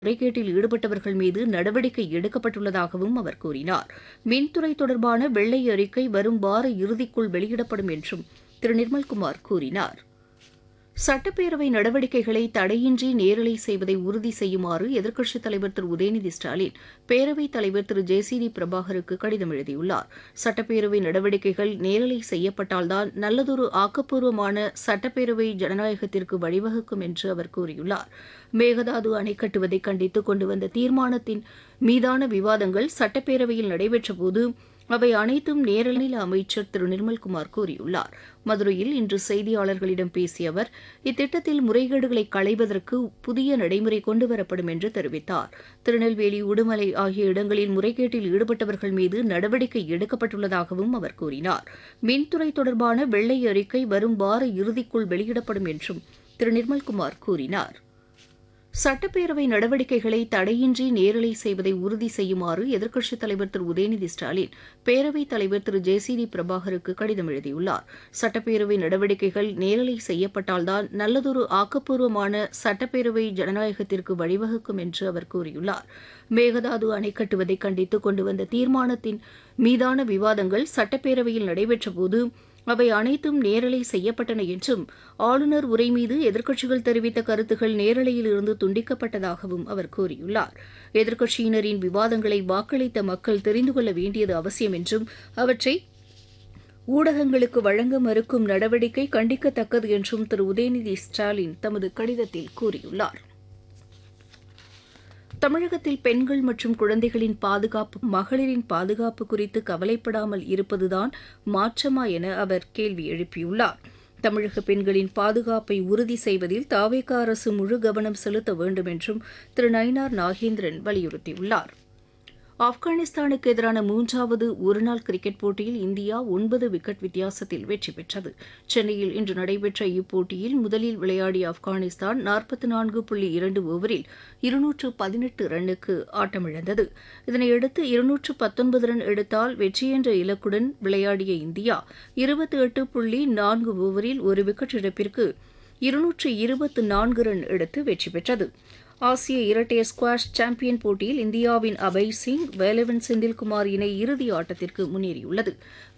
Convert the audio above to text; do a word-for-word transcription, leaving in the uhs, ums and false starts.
முறைகேட்டில் ஈடுபட்டவர்கள் மீது நடவடிக்கை எடுக்கப்பட்டுள்ளதாகவும் அவர் கூறினார். மின்துறை தொடர்பான வெள்ளை அறிக்கை வரும் வார இறுதிக்குள் வெளியிடப்படும் என்றும் திரு நிர்மல்குமார் கூறினார். சட்டப்பேரவை நடவடிக்கைகளை தடையின்றி நேரலை செய்வதை உறுதி செய்யுமாறு எதிர்க்கட்சித் தலைவர் திரு உதயநிதி ஸ்டாலின் பேரவைத் தலைவர் திரு ஜே சி டி பிரபாகருக்கு கடிதம் எழுதியுள்ளார். சட்டப்பேரவை நடவடிக்கைகள் நேரலை செய்யப்பட்டால்தான் நல்லதொரு ஆக்கப்பூர்வமான சட்டப்பேரவை ஜனநாயகத்திற்கு வழிவகுக்கும் என்று அவர் கூறியுள்ளார். மேகதாது அணை கட்டுவதை கண்டித்து கொண்டு வந்த தீர்மானத்தின் மீதான விவாதங்கள் சட்டப்பேரவையில் நடைபெற்றபோது அவை அனைத்தும் நேரலில் அமைச்சர் திரு நிர்மல்குமார் கூறியுள்ளார். மதுரையில் இன்று செய்தியாளர்களிடம் பேசிய அவர் இத்திட்டத்தில் முறைகேடுகளை களைவதற்கு புதிய நடைமுறை கொண்டுவரப்படும் என்று தெரிவித்தார். திருநெல்வேலி, உடுமலை ஆகிய இடங்களில் முறைகேட்டில் ஈடுபட்டவர்கள் மீது நடவடிக்கை எடுக்கப்பட்டுள்ளதாகவும் அவர் கூறினார். மின்துறை தொடர்பான வெள்ளை அறிக்கை வரும் வார இறுதிக்குள் வெளியிடப்படும் என்றும் திரு நிர்மல்குமார் கூறினார். சட்டப்பேரவை நடவடிக்கைகளை தடையின்றி நேரலை செய்வதை உறுதி செய்யுமாறு எதிர்க்கட்சித் தலைவர் திரு உதயநிதி ஸ்டாலின் பேரவைத் தலைவர் திரு ஜே சி டி பிரபாகருக்கு கடிதம் எழுதியுள்ளார். சட்டப்பேரவை நடவடிக்கைகள் நேரலை செய்யப்பட்டால்தான் நல்லதொரு ஆக்கப்பூர்வமான சட்டப்பேரவை ஜனநாயகத்திற்கு வழிவகுக்கும் என்று அவர் கூறியுள்ளார். மேகதாது அணை கட்டுவதை கண்டித்து கொண்டு வந்த தீர்மானத்தின் மீதான விவாதங்கள் சட்டப்பேரவையில் நடைபெற்றபோது அவை அனைத்தும் நேரலை செய்யப்பட்டன என்றும் ஆளுநர் உரை மீது எதிர்க்கட்சிகள் தெரிவித்த கருத்துக்கள் நேரலையில் இருந்து துண்டிக்கப்பட்டதாகவும் அவர் கூறியுள்ளார். எதிர்க்கட்சியினரின் விவாதங்களை வாக்களித்த மக்கள் தெரிந்து கொள்ள வேண்டியது அவசியம் என்றும் அவற்றை ஊடகங்களுக்கு வழங்க மறுக்கும் நடவடிக்கை கண்டிக்கத்தக்கது என்றும் திரு உதயநிதி ஸ்டாலின் தமது கடிதத்தில் கூறியுள்ளார். தமிழகத்தில் பெண்கள் மற்றும் குழந்தைகளின் பாதுகாப்பு, மகளிரின் பாதுகாப்பு குறித்து கவலைப்படாமல் இருப்பதுதான் மாற்றமா என அவர் கேள்வி எழுப்பியுள்ளார். தமிழக பெண்களின் பாதுகாப்பை உறுதி செய்வதில் தாவேகா அரசு முழு கவனம் செலுத்த வேண்டும் என்றும் திரு நயினார் நாகேந்திரன் வலியுறுத்தியுள்ளார். ஆப்கானிஸ்தானுக்கு எதிரான மூன்றாவது ஒருநாள் கிரிக்கெட் போட்டியில் இந்தியா ஒன்பது விக்கெட் வித்தியாசத்தில் வெற்றி பெற்றது. சென்னையில் இன்று நடைபெற்ற இப்போட்டியில் முதலில் விளையாடிய ஆப்கானிஸ்தான் நாற்பத்தி நான்கு புள்ளி இரண்டு ஓவரில் இருநூற்று பதினெட்டு ரன்னுக்கு ஆட்டமிழந்தது. இதனையடுத்து இருநூற்று பத்தொன்பது ரன் எடுத்தால் வெற்றி என்ற இலக்குடன் விளையாடிய இந்தியா இருபத்தி எட்டு புள்ளி நான்கு ஓவரில் ஒரு விக்கெட் இழப்பிற்கு இருநூற்று இருபத்து நான்கு ரன் எடுத்து வெற்றி பெற்றது. ஆசிய இரட்டையர் ஸ்குவாஷ் சாம்பியன் போட்டியில் இந்தியாவின் அபய் சிங், வேலவன் செந்தில்குமார் இணை இறுதி ஆட்டத்திற்கு முன்னேறியுள்ளது.